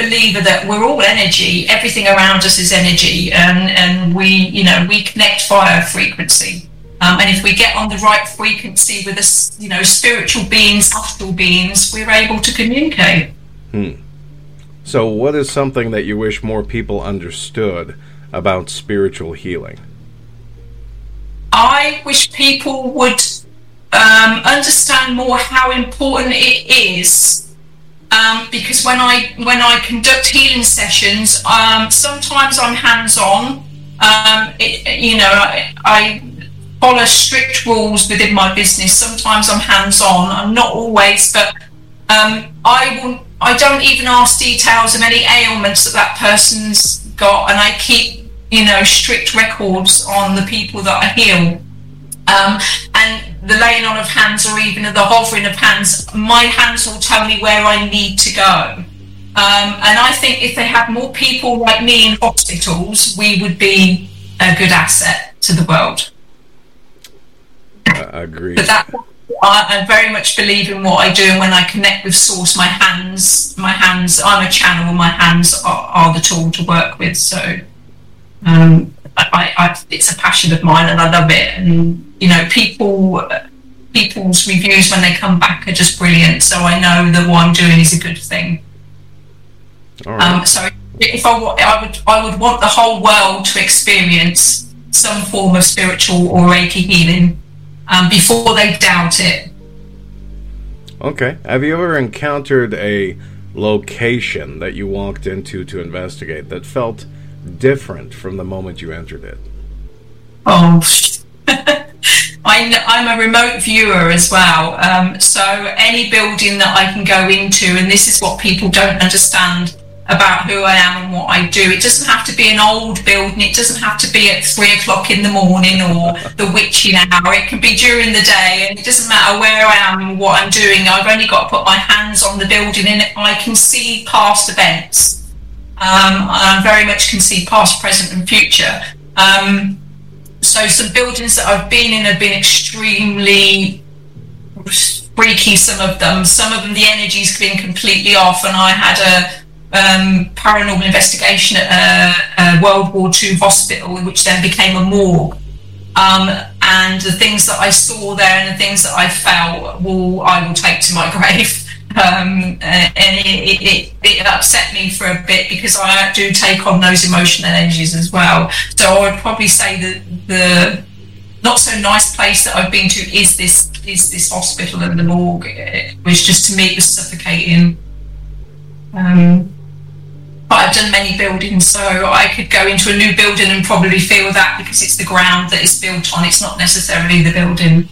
believer that we're all energy. Everything around us is energy, and we connect via frequency. And if we get on the right frequency with us, spiritual beings, astral beings, we're able to communicate. So what is something that you wish more people understood about spiritual healing? I wish people would understand more how important it is, because when I conduct healing sessions, sometimes I'm hands-on. I follow strict rules within my business. Sometimes I'm hands-on. I'm not always, but I don't even ask details of any ailments that person's got, and I keep strict records on the people that I heal. And the laying on of hands, or even the hovering of hands, my hands will tell me where I need to go. And I think if they had more people like me in hospitals, we would be a good asset to the world. I agree. But I very much believe in what I do, and when I connect with Source, my hands, I'm a channel, and my hands are the tool to work with. So it's a passion of mine, and I love it. And people's reviews when they come back are just brilliant. So I know that what I'm doing is a good thing. All right. So if I would want the whole world to experience some form of spiritual or Reiki healing before they doubt it. Okay. Have you ever encountered a location that you walked into to investigate that felt different from the moment you entered it? Oh, I'm a remote viewer as well. So any building that I can go into, and this is what people don't understand about who I am and what I do. It doesn't have to be an old building. It doesn't have to be at 3 o'clock in the morning or the witching hour. It can be during the day, and it doesn't matter where I am and what I'm doing. I've only got to put my hands on the building, and I can see past events. I very much can see past, present, and future. So some buildings that I've been in have been extremely freaky. Some of them, the energy's been completely off, and I had a paranormal investigation at a World War II hospital, which then became a morgue. And the things that I saw there and the things that I felt, I will take to my grave. And it upset me for a bit, because I do take on those emotional energies as well. So I would probably say that the not so nice place that I've been to is this hospital and the morgue. It was just, to me, it was suffocating. But I've done many buildings, so I could go into a new building and probably feel that, because it's the ground that it's built on. It's not necessarily the building.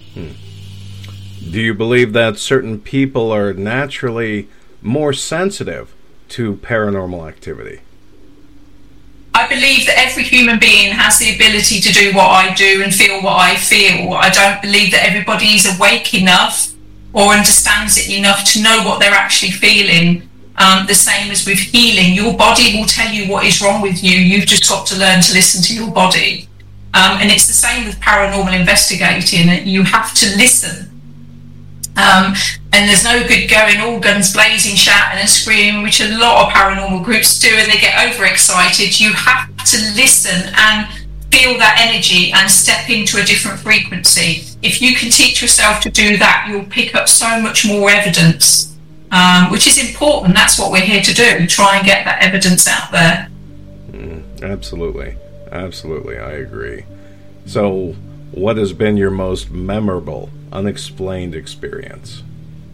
Do you believe that certain people are naturally more sensitive to paranormal activity? I believe that every human being has the ability to do what I do and feel what I feel. I don't believe that everybody is awake enough or understands it enough to know what they're actually feeling. The same as with healing. Your body will tell you what is wrong with you. You've just got to learn to listen to your body. And it's the same with paranormal investigating. You have to listen. And there's no good going all guns blazing, shouting and screaming, which a lot of paranormal groups do, and they get overexcited. You have to listen and feel that energy and step into a different frequency. If you can teach yourself to do that, you'll pick up so much more evidence, which is important. That's what we're here to do, try and get that evidence out there. Absolutely. Absolutely, I agree. So, what has been your most memorable unexplained experience?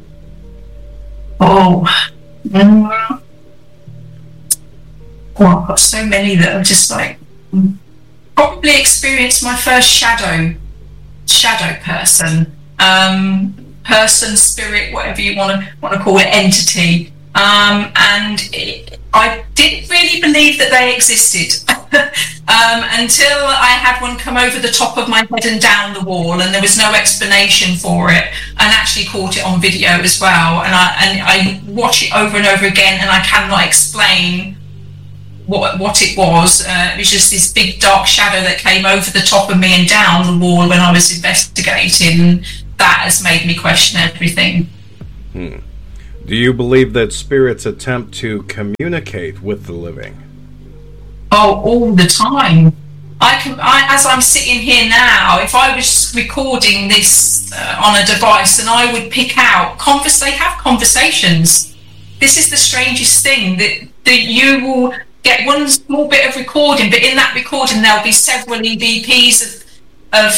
Well, I've got so many that I've just probably experienced my first shadow person, spirit, whatever you want to call it, entity. I didn't really believe that they existed until I had one come over the top of my head and down the wall, and there was no explanation for it, and actually caught it on video as well. And I watch it over and over again, and I cannot explain what it was. It was just this big dark shadow that came over the top of me and down the wall when I was investigating. That has made me question everything. Do you believe that spirits attempt to communicate with the living? Oh, all the time. As I'm sitting here now, if I was recording this on a device, and I would pick out they have conversations. This is the strangest thing, that you will get one small bit of recording, but in that recording there'll be several EVPs of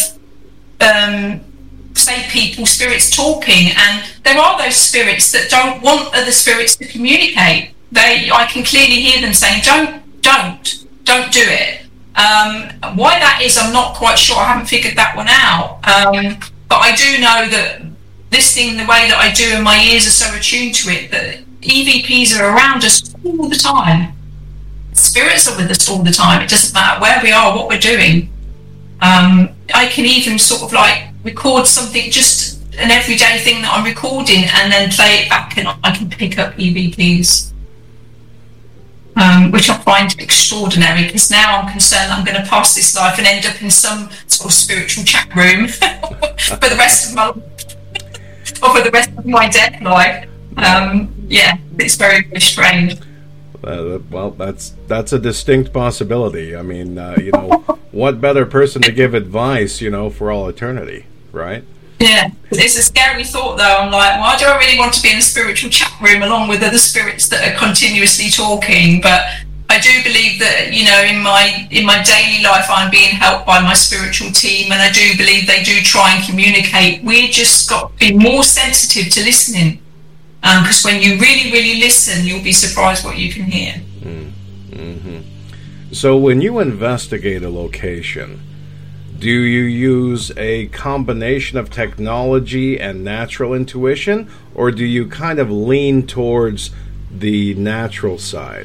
say people, spirits talking, and there are those spirits that don't want other spirits to communicate. I can clearly hear them saying, don't do it. Why that is, I'm not quite sure. I haven't figured that one out. But I do know that listening the way that I do, and my ears are so attuned to it, that EVPs are around us all the time. Spirits are with us all the time. It doesn't matter where we are, what we're doing. I can even sort of like record something, just an everyday thing that I'm recording, and then play it back, and I can pick up EVPs. Which I find extraordinary, because now I'm concerned that I'm going to pass this life and end up in some sort of spiritual chat room for the rest of my life, or for the rest of my dead life. Yeah, it's very, very strange. Well, that's a distinct possibility. I mean, what better person to give advice, for all eternity, right? Yeah, it's a scary thought, though. I'm like, well, I don't really want to be in a spiritual chat room along with other spirits that are continuously talking. But I do believe that, in my daily life, I'm being helped by my spiritual team, and I do believe they do try and communicate. We just got to be more sensitive to listening, because when you really, really listen, you'll be surprised what you can hear. Mm-hmm. So when you investigate a location, do you use a combination of technology and natural intuition, or do you kind of lean towards the natural side?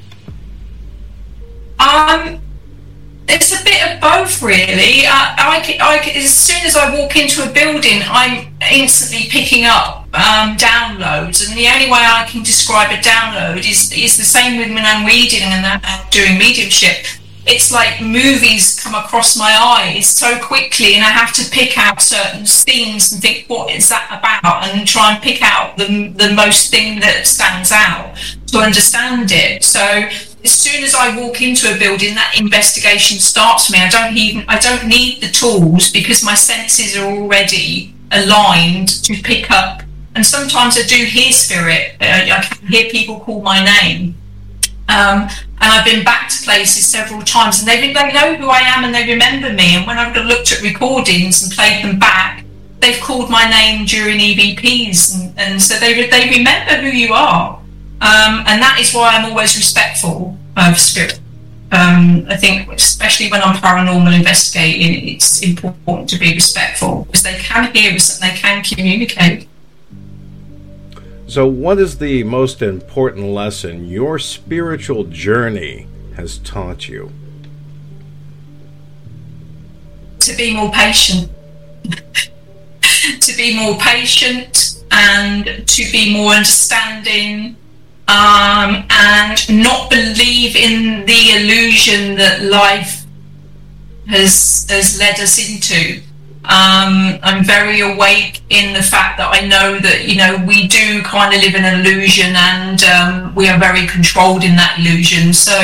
It's a bit of both, really. As soon as I walk into a building, I'm instantly picking up downloads, and the only way I can describe a download is the same with when I'm reading and doing mediumship. It's like movies come across my eyes so quickly, and I have to pick out certain scenes and think, what is that about? And try and pick out the most thing that stands out to understand it. So as soon as I walk into a building, that investigation starts for me. I don't need the tools, because my senses are already aligned to pick up. And sometimes I do hear spirit. I can hear people call my name. And I've been back to places several times, and they know who I am, and they remember me. And when I've looked at recordings and played them back, they've called my name during EVPs, and so they remember who you are. And that is why I'm always respectful of spirit. I think, especially when I'm paranormal investigating, it's important to be respectful, because they can hear us and they can communicate. So what is the most important lesson your spiritual journey has taught you? To be more patient. To be more patient, and to be more understanding, and not believe in the illusion that life has led us into. I'm very awake in the fact that I know that, we do kind of live in an illusion, and we are very controlled in that illusion. So,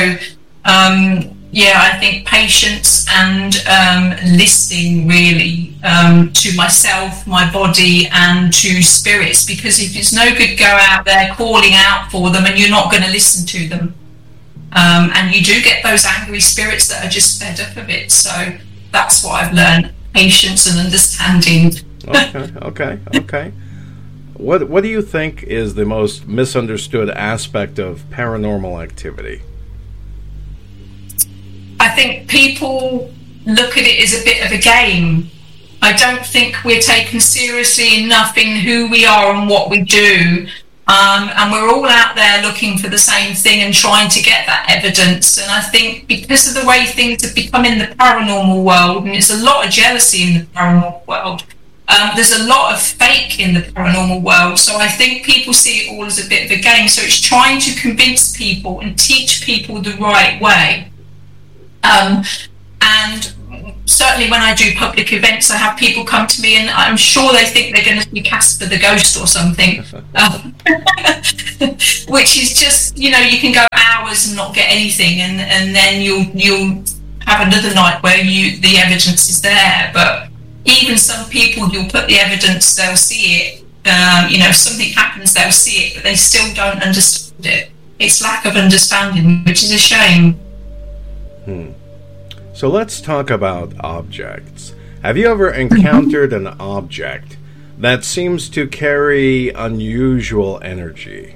I think patience and listening really to myself, my body, and to spirits, because if it's no good go out there calling out for them and you're not going to listen to them. And you do get those angry spirits that are just fed up of it. So that's what I've learned. Patience and understanding. Okay. What do you think is the most misunderstood aspect of paranormal activity? I think people look at it as a bit of a game. I don't think we're taken seriously enough in who we are and what we do. And we're all out there looking for the same thing and trying to get that evidence. And I think because of the way things have become in the paranormal world, and it's a lot of jealousy in the paranormal world, there's a lot of fake in the paranormal world. So I think people see it all as a bit of a game. So it's trying to convince people and teach people the right way. And certainly when I do public events, I have people come to me and I'm sure they think they're going to see Casper the Ghost or something, which is just, you can go hours and not get anything, and then you'll have another night where the evidence is there. But even some people, you'll put the evidence, they'll see it. If something happens, they'll see it, but they still don't understand it. It's lack of understanding, which is a shame. So let's talk about objects. Have you ever encountered an object that seems to carry unusual energy?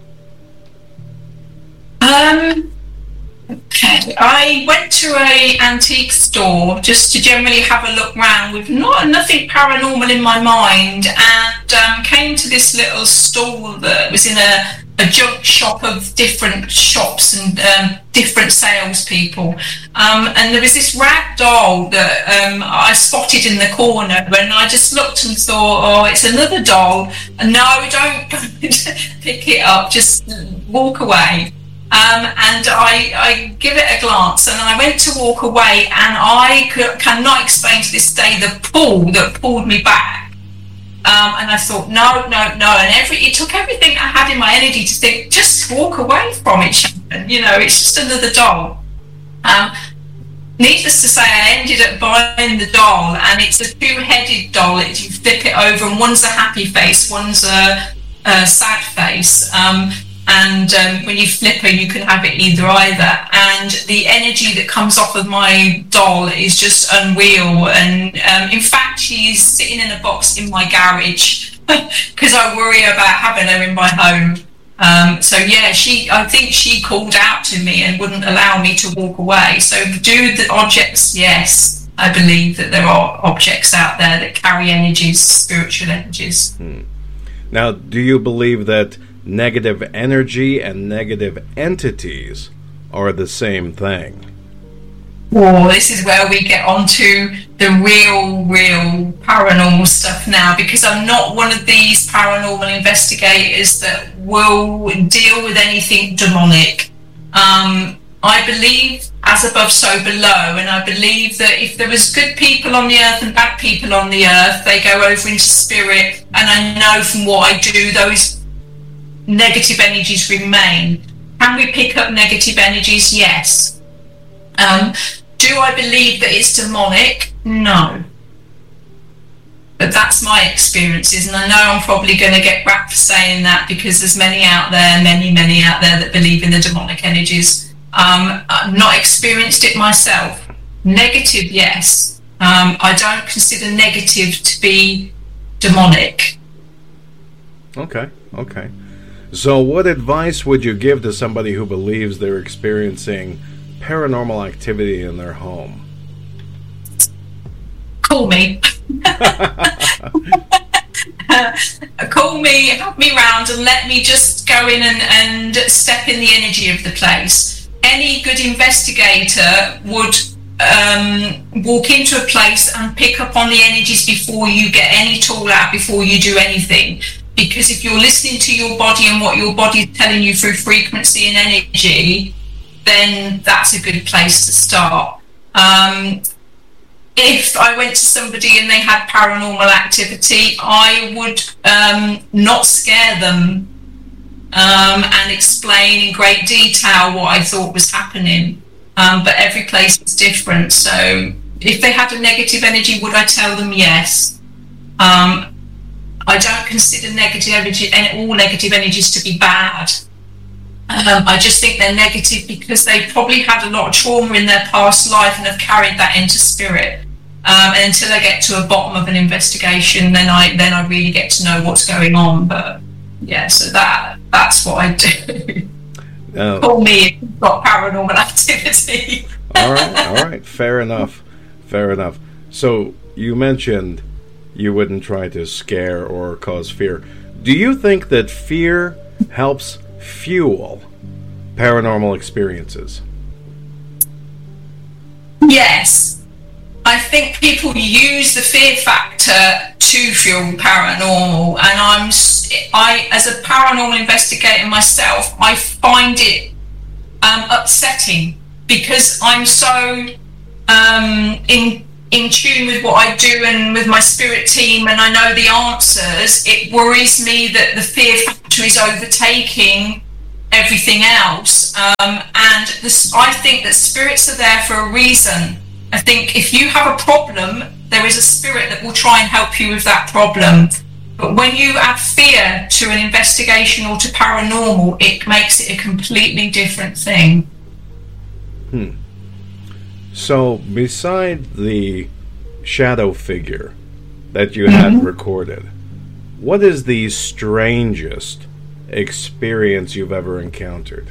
Okay. I went to a antique store just to generally have a look round with nothing paranormal in my mind, and came to this little stall that was in a junk shop of different shops and different salespeople. And there was this rag doll that I spotted in the corner, and I just looked and thought, oh, it's another doll. No, don't pick it up, just walk away. And I give it a glance, and I went to walk away, and I cannot explain to this day the pull that pulled me back. And I thought, no, and it took everything I had in my energy to think, just walk away from it, Sharon. It's just another doll. Needless to say, I ended up buying the doll, and it's a two-headed doll. You flip it over, and one's a happy face, one's a sad face. And when you flip her, you can have it either. And the energy that comes off of my doll is just unreal. And in fact, she's sitting in a box in my garage because I worry about having her in my home. So yeah, I think she called out to me and wouldn't allow me to walk away. So do the objects? Yes, I believe that there are objects out there that carry energies, spiritual energies. Now, do you believe that negative energy and negative entities are the same thing? Oh, this is where we get onto the real paranormal stuff now, because I'm not one of these paranormal investigators that will deal with anything demonic. I believe as above, so below, and I believe that if there is good people on the earth and bad people on the earth, they go over into spirit, and I know from what I do, those negative energies remain. Can we pick up negative energies? Yes. Do I believe that it's demonic? No. But that's my experiences, and I know I'm probably going to get wrapped for saying that, because there's many out there that believe in the demonic energies. I've not experienced it myself. Negative, yes. I don't consider negative to be demonic. Okay. So what advice would you give to somebody who believes they're experiencing paranormal activity in their home? Call me. Call me, have me round, and let me just go in and step in the energy of the place. Any good investigator would walk into a place and pick up on the energies before you get any tool out, before you do anything. Because if you're listening to your body and what your body is telling you through frequency and energy, then that's a good place to start. If I went to somebody and they had paranormal activity, I would not scare them and explain in great detail what I thought was happening. But every place is different. So if they had a negative energy, would I tell them? Yes. I don't consider negative energy and all negative energies to be bad. I just think they're negative because they probably had a lot of trauma in their past life and have carried that into spirit. And until I get to a bottom of an investigation, then I really get to know what's going on. But yeah, so that's what I do. Call me if you've got paranormal activity. All right. Fair enough. So you mentioned you wouldn't try to scare or cause fear. Do you think that fear helps fuel paranormal experiences? Yes. I think people use the fear factor to fuel paranormal, and I as a paranormal investigator myself, I find it upsetting, because I'm so in tune with what I do and with my spirit team, and I know the answers, it worries me that the fear factor is overtaking everything else. And this, I think that spirits are there for a reason. I think if you have a problem, there is a spirit that will try and help you with that problem. But when you add fear to an investigation or to paranormal, it makes it a completely different thing. So, beside the shadow figure that you had recorded, what is the strangest experience you've ever encountered?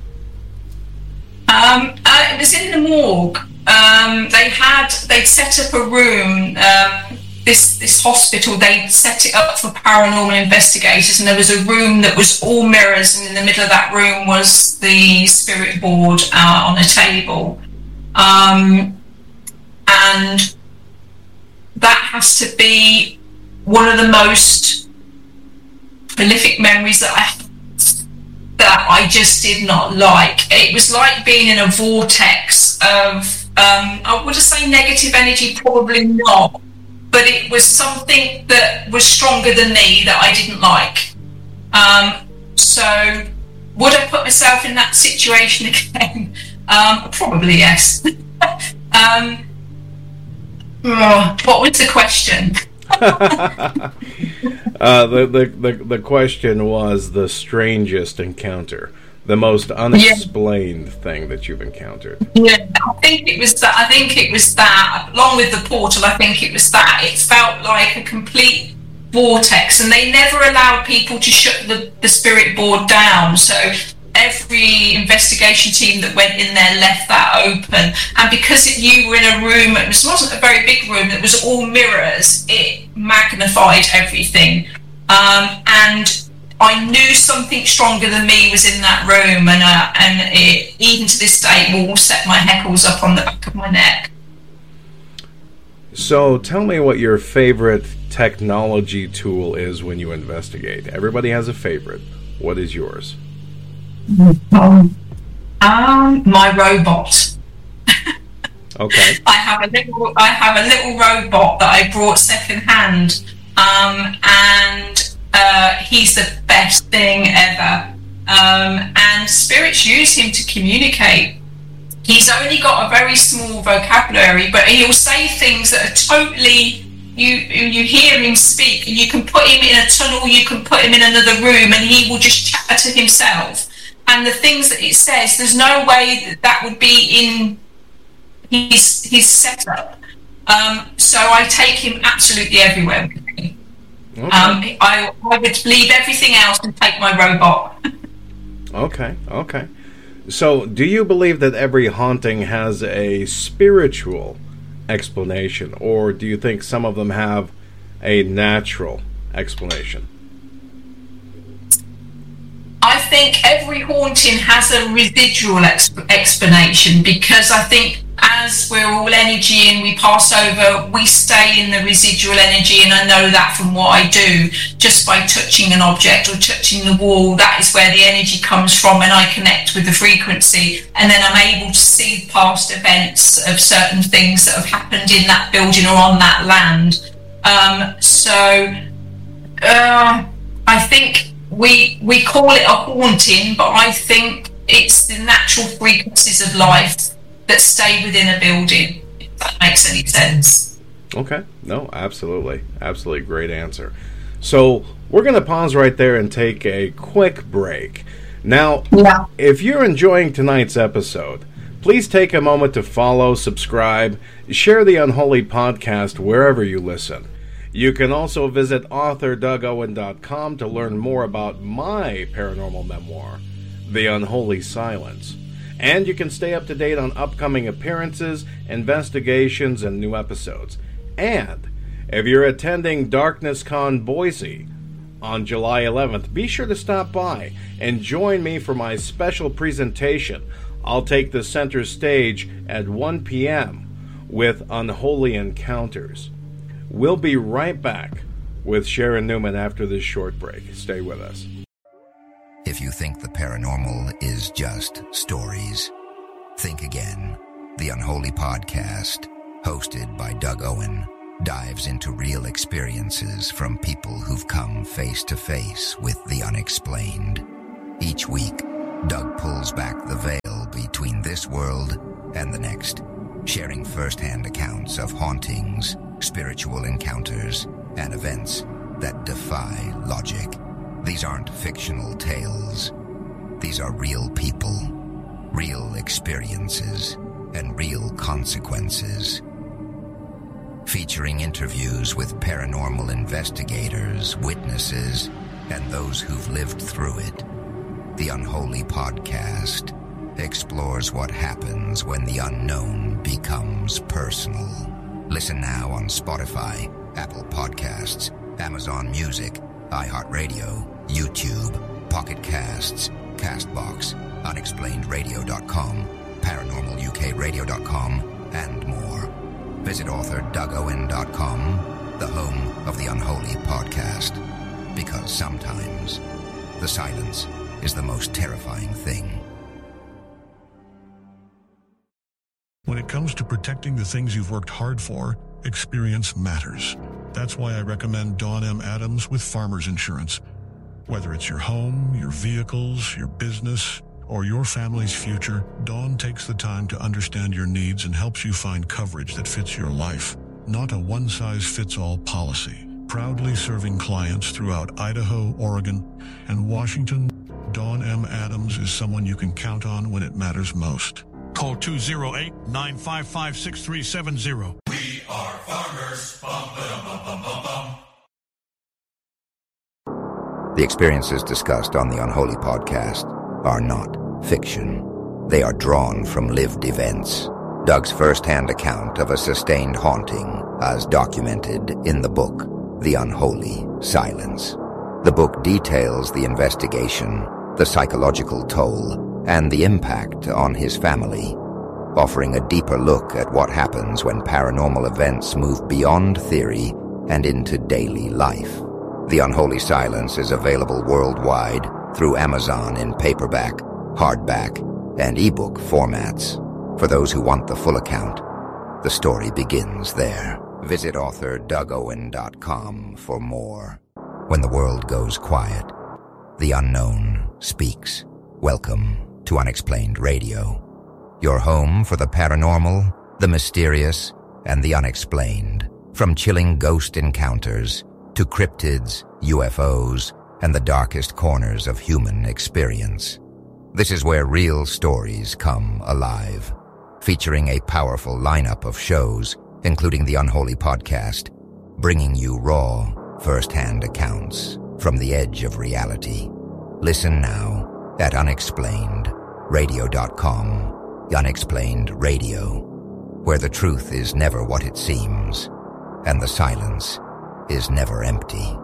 It was in the morgue. They'd set up a room. This hospital, they'd set it up for paranormal investigators, and there was a room that was all mirrors, and in the middle of that room was the spirit board on a table. And that has to be one of the most prolific memories that I just did not like. It was like being in a vortex of, I would say negative energy, probably not, but it was something that was stronger than me that I didn't like. So would I put myself in that situation again? Probably yes. What was the question? The question was the strangest encounter, the most unexplained thing that you've encountered. Yeah, I think it was that. Along with the portal, I think it was that. It felt like a complete vortex, and they never allowed people to shut the spirit board down. So every investigation team that went in there left that open, and because you were in a room, it wasn't a very big room, it was all mirrors, it magnified everything, and I knew something stronger than me was in that room, and it, even to this day, will set my hackles up on the back of my neck. So tell me what your favorite technology tool is when you investigate. Everybody has a favorite. What is yours? My robot. Okay. I have a little robot that I brought secondhand, and he's the best thing ever. And spirits use him to communicate. He's only got a very small vocabulary, but he'll say things that are totally. You hear him speak, and you can put him in a tunnel, you can put him in another room, and he will just chat to himself. And the things that it says, there's no way that would be in his setup. So I take him absolutely everywhere with me. Okay. I would leave everything else and take my robot. Okay. So do you believe that every haunting has a spiritual explanation, or do you think some of them have a natural explanation? I think every haunting has a residual explanation, because I think as we're all energy and we pass over, we stay in the residual energy, and I know that from what I do, just by touching an object or touching the wall, that is where the energy comes from, and I connect with the frequency, and then I'm able to see past events of certain things that have happened in that building or on that land. I think we call it a haunting, but I think it's the natural frequencies of life that stay within a building, if that makes any sense. Okay. No, absolutely. Absolutely great answer. So we're going to pause right there and take a quick break. Now, if you're enjoying tonight's episode, please take a moment to follow, subscribe, share the Unholy Podcast wherever you listen. You can also visit authordougowen.com to learn more about my paranormal memoir, The Unholy Silence. And you can stay up to date on upcoming appearances, investigations, and new episodes. And if you're attending Darkness Con Boise on July 11th, be sure to stop by and join me for my special presentation. I'll take the center stage at 1 p.m. with Unholy Encounters. We'll be right back with Sharon Newman after this short break. Stay with us. If you think the paranormal is just stories, think again. The Unholy Podcast, hosted by Doug Owen, dives into real experiences from people who've come face to face with the unexplained. Each week, Doug pulls back the veil between this world and the next, sharing first-hand accounts of hauntings, spiritual encounters, and events that defy logic. These aren't fictional tales. These are real people, real experiences, and real consequences. Featuring interviews with paranormal investigators, witnesses, and those who've lived through it, The Unholy Podcast explores what happens when the unknown becomes personal. Listen now on Spotify, Apple Podcasts, Amazon Music, iHeartRadio, YouTube, Pocket Casts, Castbox, UnexplainedRadio.com, ParanormalUKRadio.com, and more. Visit author DougOwen.com, the home of the Unholy Podcast, because sometimes the silence is the most terrifying thing. When it comes to protecting the things you've worked hard for, experience matters. That's why I recommend Dawn M. Adams with Farmers Insurance. Whether it's your home, your vehicles, your business, or your family's future, Dawn takes the time to understand your needs and helps you find coverage that fits your life. Not a one-size-fits-all policy. Proudly serving clients throughout Idaho, Oregon, and Washington, Dawn M. Adams is someone you can count on when it matters most. Call 208-955-6370. We are farmers. Bum, ba-dum, bum, bum, bum, bum. The experiences discussed on the Unholy Podcast are not fiction. They are drawn from lived events. Doug's first-hand account of a sustained haunting as documented in the book, The Unholy Silence. The book details the investigation, the psychological toll, and the impact on his family, offering a deeper look at what happens when paranormal events move beyond theory and into daily life. The Unholy Silence is available worldwide through Amazon in paperback, hardback, and ebook formats. For those who want the full account, the story begins there. Visit author DougOwen.com for more. When the world goes quiet, the unknown speaks. Welcome to Unexplained Radio, your home for the paranormal, the mysterious, and the unexplained. From chilling ghost encounters to cryptids, UFOs, and the darkest corners of human experience. This is where real stories come alive, featuring a powerful lineup of shows, including the Unholy Podcast, bringing you raw, first-hand accounts from the edge of reality. Listen now at UnexplainedRadio.com, Unexplained Radio, where the truth is never what it seems, and the silence is never empty.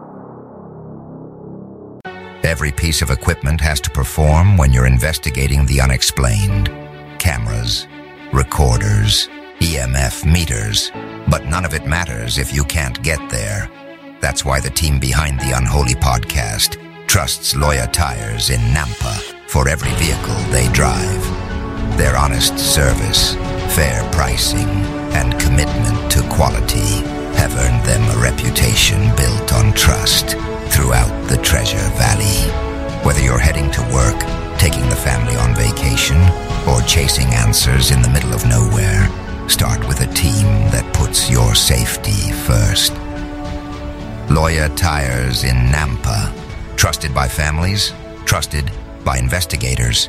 Every piece of equipment has to perform when you're investigating the unexplained. Cameras, recorders, EMF meters, but none of it matters if you can't get there. That's why the team behind the Unholy Podcast trusts Loya Tires in Nampa for every vehicle they drive. Their honest service, fair pricing, and commitment to quality have earned them a reputation built on trust throughout the Treasure Valley. Whether you're heading to work, taking the family on vacation, or chasing answers in the middle of nowhere, start with a team that puts your safety first. Loya Tires in Nampa. Trusted by families, trusted by investigators.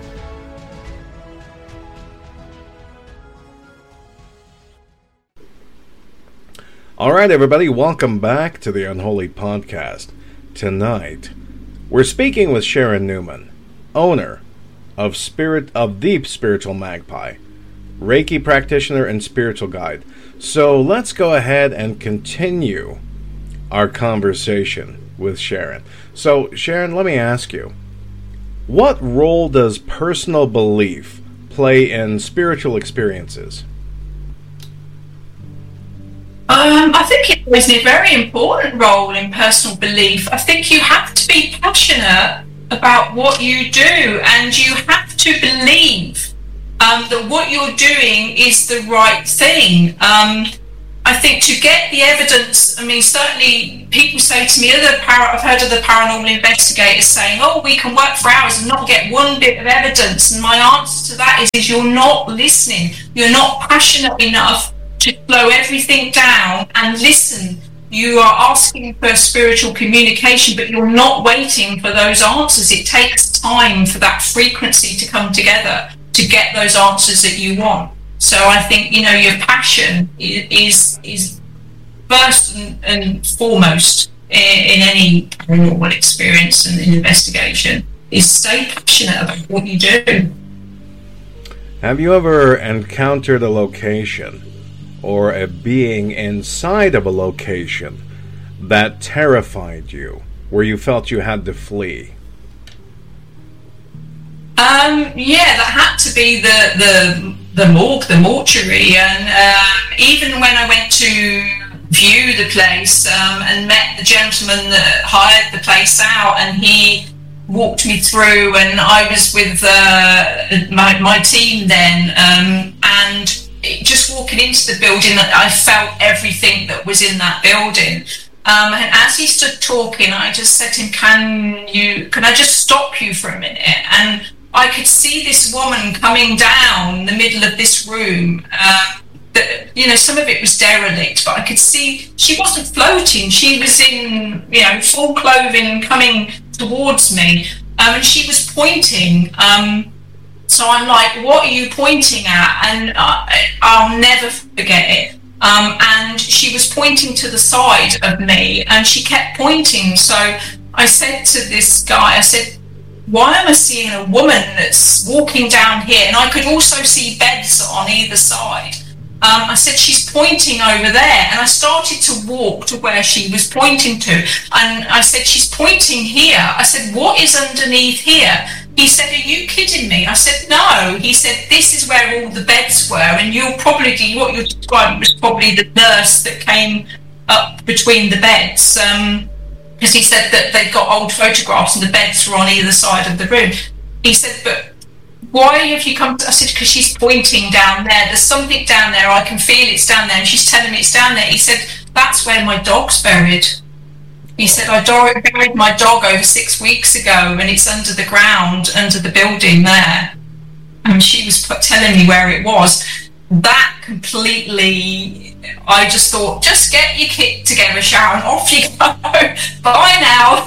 All right, everybody, welcome back to the Unholy Podcast. Tonight, we're speaking with Sharon Newman, owner of Deep Spiritual Magpie, Reiki practitioner and spiritual guide. So let's go ahead and continue our conversation with Sharon. So, Sharon, let me ask you, what role does personal belief play in spiritual experiences? I think it plays a very important role in personal belief. I think you have to be passionate about what you do, and you have to believe that what you're doing is the right thing. I think to get the evidence, I mean, certainly people say to me, I've heard of the paranormal investigators saying, oh, we can work for hours and not get one bit of evidence. And my answer to that is you're not listening. You're not passionate enough to slow everything down and listen. You are asking for spiritual communication, but you're not waiting for those answers. It takes time for that frequency to come together to get those answers that you want. So I think, you know, your passion is first and foremost in any paranormal experience and investigation, is stay passionate about what you do. Have you ever encountered a location or a being inside of a location that terrified you, where you felt you had to flee? Yeah, that had to be the morgue, the mortuary, and even when I went to view the place and met the gentleman that hired the place out, and he walked me through, and I was with my team then, and just walking into the building, I felt everything that was in that building. And as he stood talking, I just said to him, can I just stop you for a minute? And I could see this woman coming down the middle of this room. You know, some of it was derelict, but I could see she wasn't floating. She was in, you know, full clothing coming towards me, and she was pointing. So I'm like, what are you pointing at? And I'll never forget it. And she was pointing to the side of me, and she kept pointing. So I said to this guy, I said, why am I seeing a woman that's walking down here? And I could also see beds on either side. I said, she's pointing over there. And I started to walk to where she was pointing to. And I said, she's pointing here. I said, what is underneath here? He said, are you kidding me? I said, no. He said, this is where all the beds were. And what you're describing was probably the nurse that came up between the beds. Because he said that they'd got old photographs and the beds were on either side of the room. He said, but why have you come to... I said, because she's pointing down there. There's something down there. I can feel it's down there. And she's telling me it's down there. He said, that's where my dog's buried. He said, I buried my dog over 6 weeks ago, and it's under the ground, under the building there. And she was telling me where it was. That completely... I just thought, just get your kit together, Sharon, off you go. Bye now.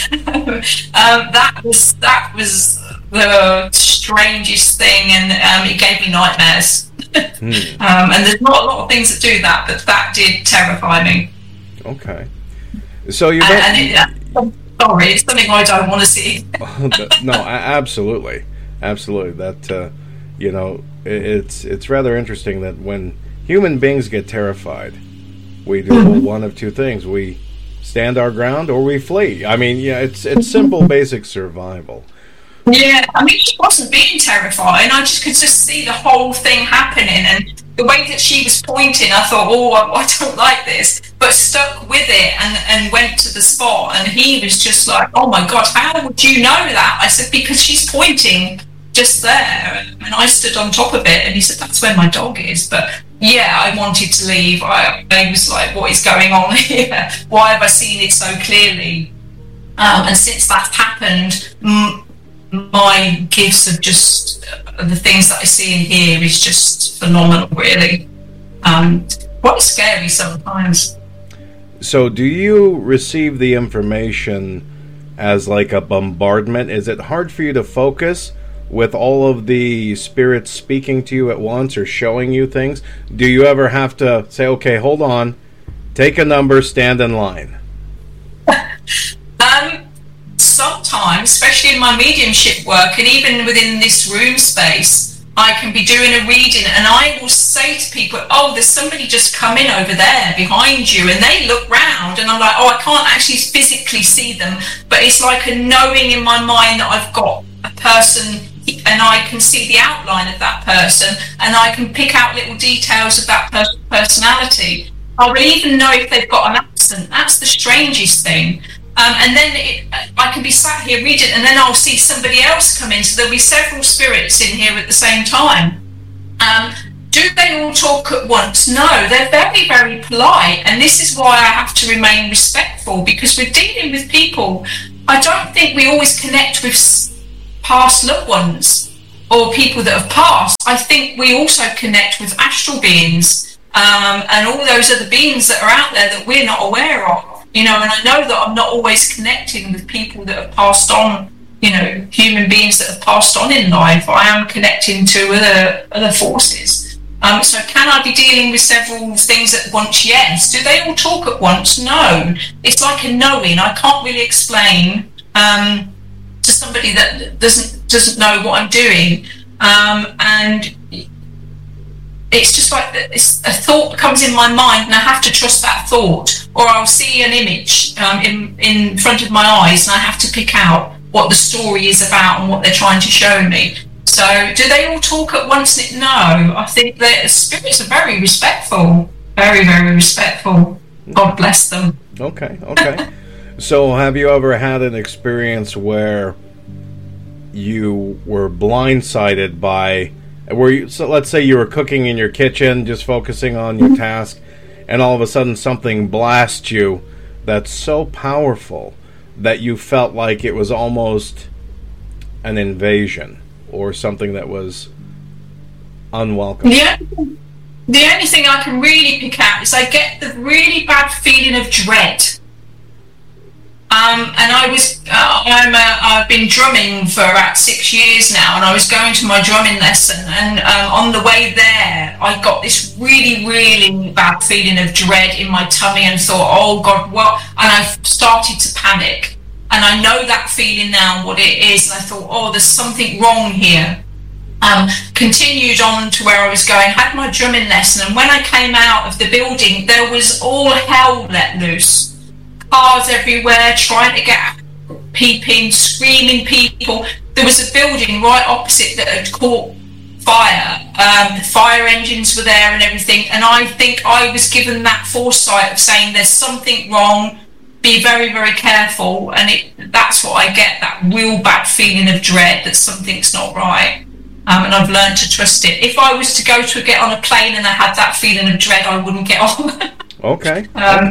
That was the strangest thing, and it gave me nightmares. And there's not a lot of things that do that, but that did terrify me. Okay. So you sorry, it's something I don't want to see. No, absolutely. That you know, it's rather interesting that when human beings get terrified, we do one of two things: we stand our ground or we flee. I mean, yeah, it's simple, basic survival. Yeah, I mean, she wasn't being terrifying. I just could just see the whole thing happening, and the way that she was pointing, I thought, oh, I don't like this, but stuck with it and went to the spot. And he was just like, oh my God, how would you know that? I said, because she's pointing just there. And I stood on top of it, and he said, that's where my dog is. But yeah, I wanted to leave. I was like, what is going on here? Why have I seen it so clearly? And since that's happened, my gifts of just the things that I see and hear is just phenomenal, really. Quite scary sometimes. So do you receive the information as like a bombardment? Is it hard for you to focus with all of the spirits speaking to you at once or showing you things? Do you ever have to say, okay, hold on, take a number, stand in line? Sometimes, especially in my mediumship work, and even within this room space, I can be doing a reading and I will say to people, oh, there's somebody just come in over there behind you, and they look round and I'm like, oh, I can't actually physically see them, but it's like a knowing in my mind that I've got a person and I can see the outline of that person, and I can pick out little details of that personality. I will even know if they've got an accent. That's the strangest thing. And then I can be sat here reading, and then I'll see somebody else come in. So there'll be several spirits in here at the same time. Do they all talk at once? No, they're very, very polite. And this is why I have to remain respectful, because we're dealing with people. I don't think we always connect with past loved ones or people that have passed. I think we also connect with astral beings and all those other beings that are out there that we're not aware of. You know, and I know that I'm not always connecting with people that have passed on, you know, human beings that have passed on in life. I am connecting to other forces. So can I be dealing with several things at once? Yes. Do they all talk at once? No. It's like a knowing. I can't really explain to somebody that doesn't know what I'm doing. And it's just like a thought comes in my mind, and I have to trust that thought, or I'll see an image in front of my eyes, and I have to pick out what the story is about and what they're trying to show me. So, do they all talk at once? No. I think that spirits are very respectful, very, very respectful. God bless them. Okay. So, have you ever had an experience where you were blindsided by? So let's say you were cooking in your kitchen, just focusing on your task, and all of a sudden something blasts you that's so powerful that you felt like it was almost an invasion or something that was unwelcome. The only thing I can really pick out is I get the really bad feeling of dread. And I've been drumming for about 6 years now, and I was going to my drumming lesson, and on the way there, I got this really, really bad feeling of dread in my tummy, and thought, oh God, what? And I started to panic, and I know that feeling now, what it is, and I thought, oh, there's something wrong here. Continued on to where I was going, had my drumming lesson, and when I came out of the building, there was all hell let loose. Cars everywhere, trying to get out, peeping, screaming people. There was a building right opposite that had caught fire. The fire engines were there and everything. And I think I was given that foresight of saying there's something wrong, be very, very careful. And that's what I get, that real bad feeling of dread that something's not right. And I've learned to trust it. If I was to get on a plane and I had that feeling of dread, I wouldn't get on. Okay.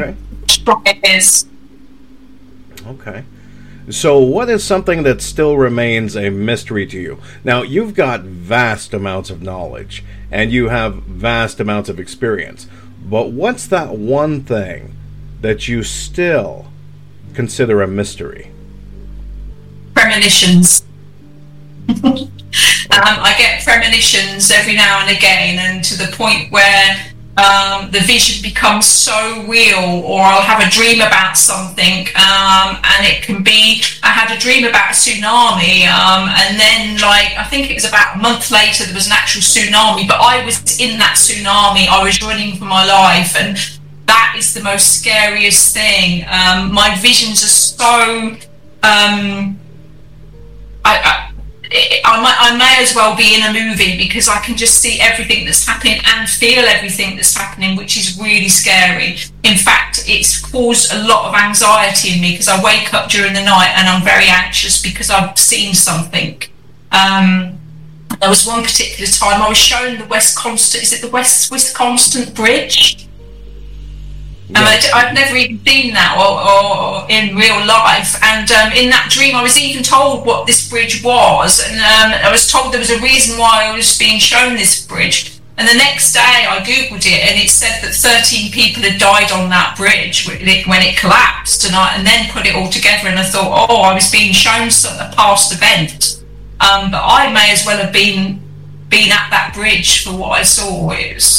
Okay. So what is something that still remains a mystery to you? Now, you've got vast amounts of knowledge, and you have vast amounts of experience. But what's that one thing that you still consider a mystery? Premonitions. I get premonitions every now and again, and to the point where the vision becomes so real, or I'll have a dream about something, and it can be, I had a dream about a tsunami, and then, like, I think it was about a month later, there was an actual tsunami, but I was in that tsunami, I was running for my life, and that is the most scariest thing. My visions are so, I may as well be in a movie, because I can just see everything that's happening and feel everything that's happening, which is really scary. In fact, it's caused a lot of anxiety in me, because I wake up during the night and I'm very anxious because I've seen something. There was one particular time I was shown the West Constant, is it the West Constant Bridge? Yes. I've never even seen that or in real life, and in that dream I was even told what this bridge was, and I was told there was a reason why I was being shown this bridge, and the next day I googled it, and it said that 13 people had died on that bridge when it collapsed, and then put it all together, and I thought, oh, I was being shown a past event, but I may as well have been at that bridge for what I saw.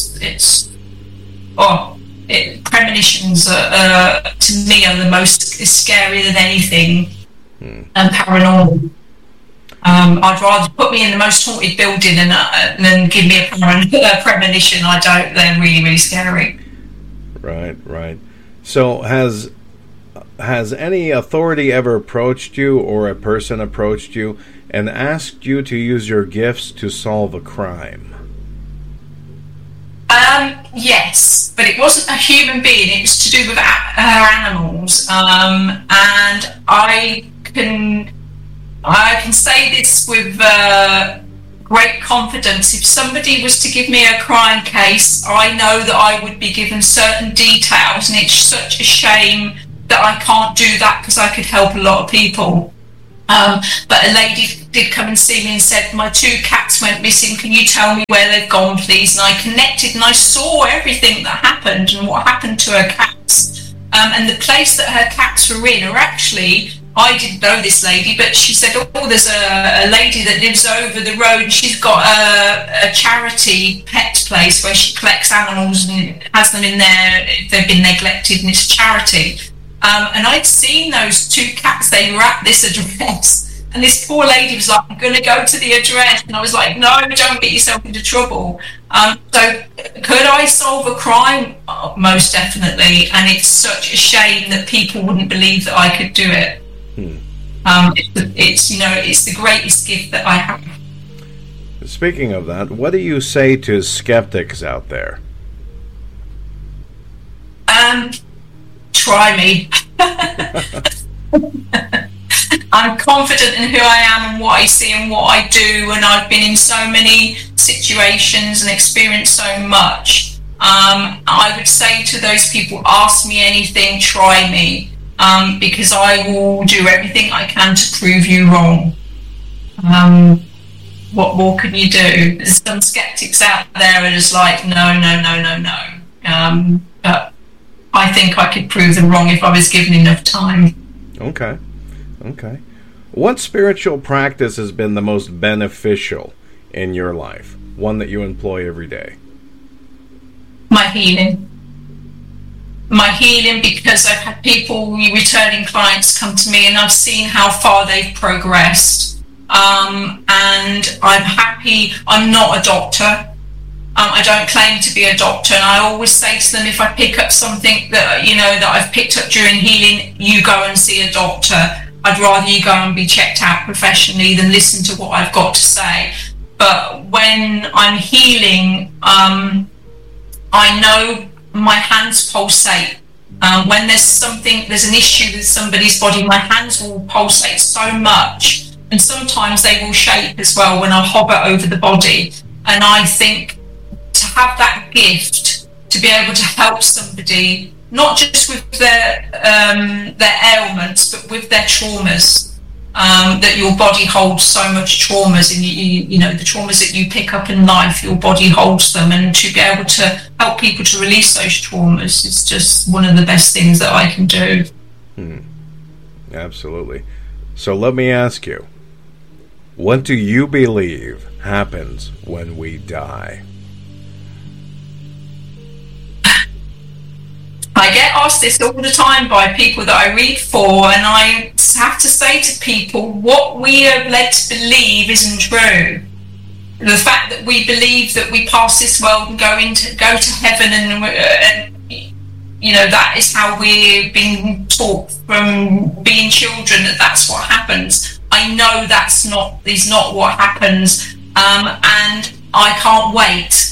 Premonitions to me are the most scary than anything, and paranormal. I'd rather put me in the most haunted building than give me a premonition. I don't. They're really, really scary. Right. So has any authority ever approached you, or a person approached you and asked you to use your gifts to solve a crime? Yes, but it wasn't a human being. It was to do with her animals, and I can say this with great confidence. If somebody was to give me a crime case, I know that I would be given certain details, and it's such a shame that I can't do that because I could help a lot of people. But a lady did come and see me and said, my 2 cats went missing, can you tell me where they've gone, please? And I connected and I saw everything that happened and what happened to her cats. And the place that her cats were in are actually, I didn't know this lady, but she said, oh, there's a lady that lives over the road and she's got a charity pet place where she collects animals and has them in there if they've been neglected, and it's a charity. And I'd seen those 2 cats, they were at this address, and this poor lady was like, I'm going to go to the address, and I was like, no, don't get yourself into trouble. So could I solve a crime? Most definitely, and it's such a shame that people wouldn't believe that I could do it. It's the greatest gift that I have. Speaking of that, what do you say to skeptics out there? Try me. I'm confident in who I am and what I see and what I do, and I've been in so many situations and experienced so much. I would say to those people, ask me anything, try me, because I will do everything I can to prove you wrong. What more can you do? There's some skeptics out there are just like, no. But I think I could prove them wrong if I was given enough time. Okay. What spiritual practice has been the most beneficial in your life? One that you employ every day? My healing, because I've had people, returning clients, come to me and I've seen how far they've progressed. And I'm happy. I'm not a doctor. I don't claim to be a doctor, and I always say to them, if I pick up something that I've picked up during healing, you go and see a doctor. I'd rather you go and be checked out professionally than listen to what I've got to say. But when I'm healing, I know my hands pulsate. When there's an issue with somebody's body, my hands will pulsate so much, and sometimes they will shake as well when I hover over the body. And I think to have that gift, to be able to help somebody, not just with their ailments, but with their traumas, that your body holds so much traumas, and the traumas that you pick up in life, your body holds them, and to be able to help people to release those traumas is just one of the best things that I can do. Absolutely. So let me ask you, what do you believe happens when we die? I get asked this all the time by people that I read for, and I have to say to people, what we are led to believe isn't true. The fact that we believe that we pass this world and go to heaven, and that is how we're being taught from being children, that's what happens. I know is not what happens, and I can't wait.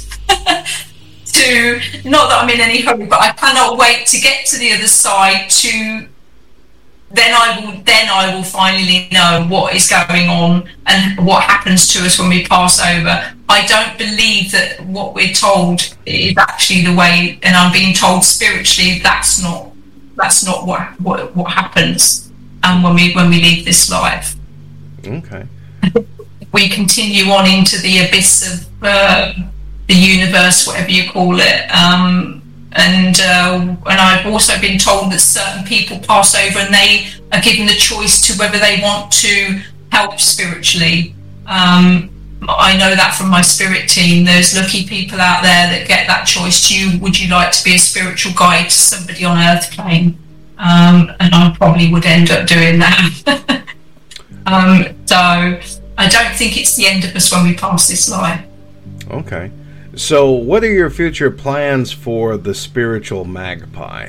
Not that I'm in any hurry, but I cannot wait to get to the other side. Then I will finally know what is going on and what happens to us when we pass over. I don't believe that what we're told is actually the way, and I'm being told spiritually that's not what happens. And when we leave this life, okay, we continue on into the abyss of the universe, whatever you call it, and I've also been told that certain people pass over and they are given the choice to whether they want to help spiritually. I know that from my spirit team. There's lucky people out there that get that choice. Would you like to be a spiritual guide to somebody on Earth plane? And I probably would end up doing that. So I don't think it's the end of us when we pass this life. Okay. So, what are your future plans for the Spiritual Magpie?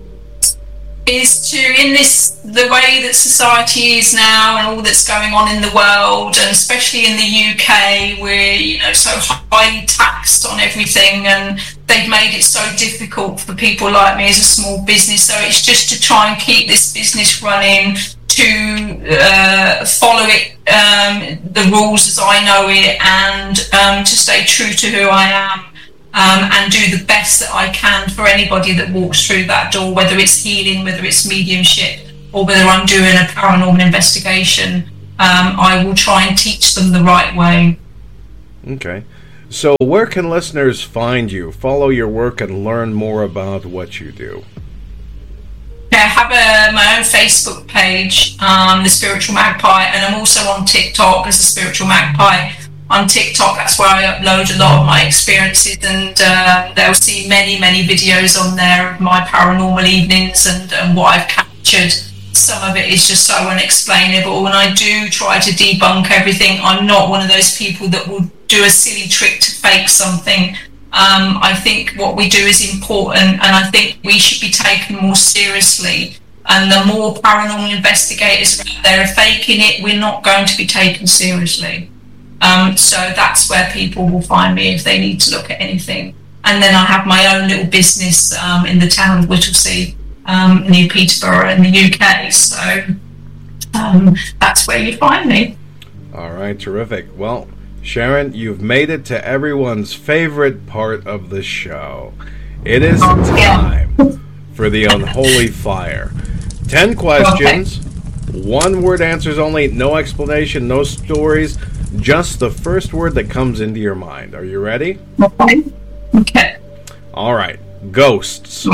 Is the way that society is now and all that's going on in the world, and especially in the UK, we're so highly taxed on everything, and they've made it so difficult for people like me as a small business. So it's just to try and keep this business running, to follow it, the rules as I know it, and to stay true to who I am, and do the best that I can for anybody that walks through that door, whether it's healing, whether it's mediumship, or whether I'm doing a paranormal investigation. I will try and teach them the right way. Okay. So where can listeners find you, follow your work, and learn more about what you do? I have my own Facebook page, The Spiritual Magpie, and I'm also on TikTok as The Spiritual Magpie. On TikTok, that's where I upload a lot of my experiences, and they'll see many, many videos on there of my paranormal evenings and what I've captured. Some of it is just so unexplainable, and I do try to debunk everything. I'm not one of those people that will do a silly trick to fake something. I think what we do is important, and I think we should be taken more seriously. And the more paranormal investigators out there are faking it, we're not going to be taken seriously. So that's where people will find me if they need to look at anything. And then I have my own little business in the town of Whittlesea, near Peterborough in the UK. So that's where you find me. All right, terrific. Well, Sharon, you've made it to everyone's favorite part of the show. It is time for the Unholy Fire. 10 questions, one-word answers only, no explanation, no stories, just the first word that comes into your mind. Are you ready? Okay. All right. Ghosts.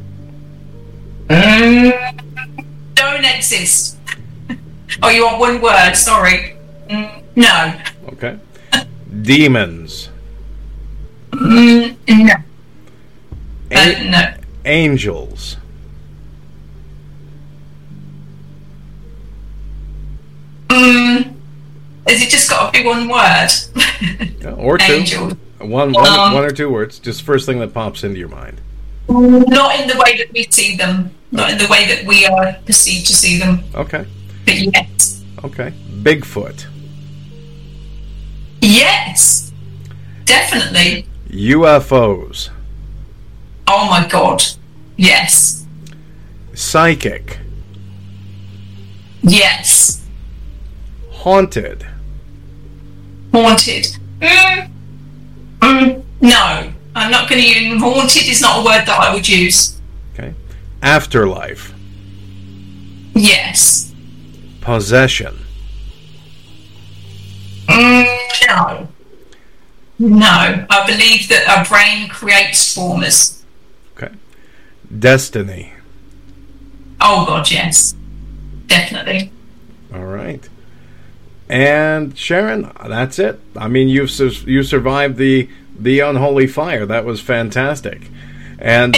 Don't exist. Oh, you want one word? Sorry. No. Okay. Demons. No. No. Angels. Has it just got to be one word? Or two. Angels. One or two words. Just first thing that pops into your mind. Not in the way that we see them. Not in the way that we are perceived to see them. Okay. But yes. Okay. Bigfoot. Yes. Definitely. UFOs. Oh my God. Yes. Psychic. Yes. Haunted. Haunted. No. I'm not going to use... Haunted is not a word that I would use. Okay. Afterlife. Yes. Possession. No. No. I believe that our brain creates formers. Okay. Destiny. Oh God, yes. Definitely. All right. And Sharon, that's it. I mean, you survived the Unholy Fire. That was fantastic. And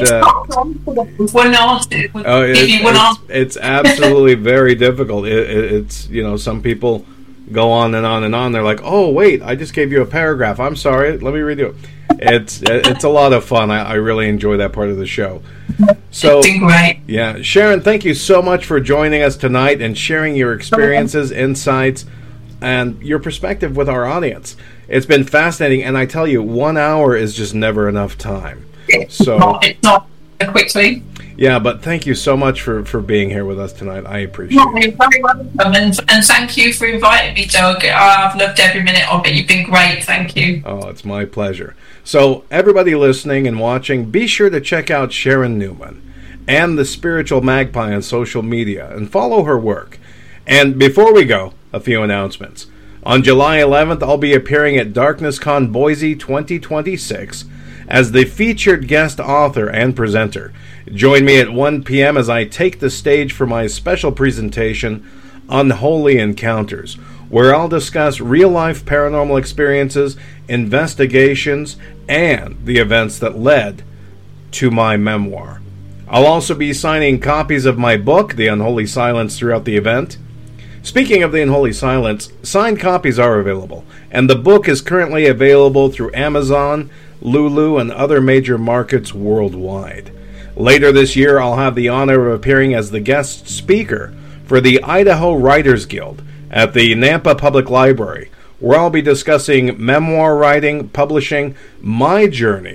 it's absolutely very difficult. It's some people go on and on and on. They're like, oh wait, I just gave you a paragraph. I'm sorry. Let me redo it. It's a lot of fun. I really enjoy that part of the show. So it's been great. Yeah, Sharon, thank you so much for joining us tonight and sharing your experiences, insights, and your perspective with our audience. It's been fascinating, and I tell you, 1 hour is just never enough time. So it's not quickly. Yeah, but thank you so much for being here with us tonight. I appreciate it. You're very welcome, and thank you for inviting me, Doug. I've loved every minute of it. You've been great. Thank you. Oh, it's my pleasure. So, everybody listening and watching, be sure to check out Sharon Newman and the Spiritual Magpie on social media and follow her work. And before we go, a few announcements. On July 11th, I'll be appearing at DarknessCon Boise 2026 as the featured guest author and presenter. Join me at 1 p.m. as I take the stage for my special presentation, Unholy Encounters, where I'll discuss real-life paranormal experiences, investigations, and the events that led to my memoir. I'll also be signing copies of my book, The Unholy Silence, throughout the event. Speaking of The Unholy Silence, signed copies are available, and the book is currently available through Amazon, Lulu, and other major markets worldwide. Later this year, I'll have the honor of appearing as the guest speaker for the Idaho Writers Guild at the Nampa Public Library, where I'll be discussing memoir writing, publishing, my journey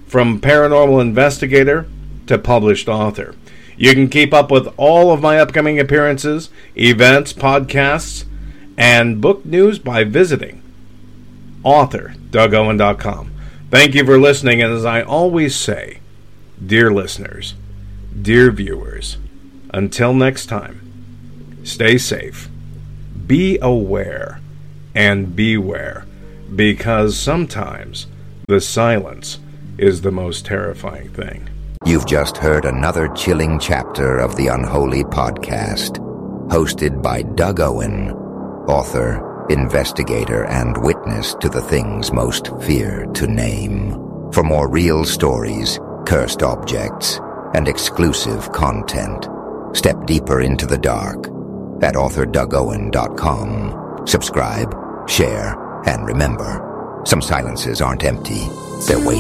from paranormal investigator to published author. You can keep up with all of my upcoming appearances, events, podcasts, and book news by visiting author.DougOwen.com. Thank you for listening, and as I always say, dear listeners, dear viewers, until next time, stay safe, be aware, and beware, because sometimes the silence is the most terrifying thing. You've just heard another chilling chapter of the Unholy Podcast, hosted by Doug Owen, author, investigator, and witness to the things most feared to name. For more real stories, cursed objects, and exclusive content, step deeper into the dark at authordougowen.com. Subscribe, share, and remember, some silences aren't empty. They're waiting.